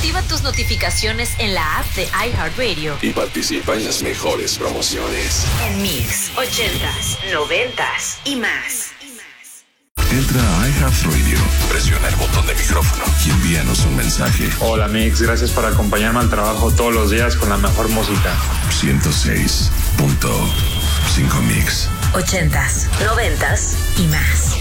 Activa tus notificaciones en la app de iHeartRadio y participa en las mejores promociones. En Mix, 80s, 90s y más. Entra a iHeartRadio, presiona el botón de micrófono y envíanos un mensaje. Hola Mix, gracias por acompañarme al trabajo todos los días con la mejor música. 106.5 Mix. 80s, 90s y más.